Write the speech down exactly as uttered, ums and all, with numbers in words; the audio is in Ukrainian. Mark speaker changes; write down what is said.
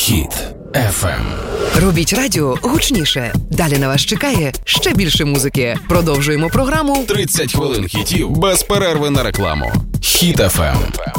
Speaker 1: Хіт еф ем.
Speaker 2: Робіть радіо гучніше. Далі на вас чекає ще більше музики. Продовжуємо програму
Speaker 1: тридцять хвилин хітів без перерви на рекламу. Хіт еф ем.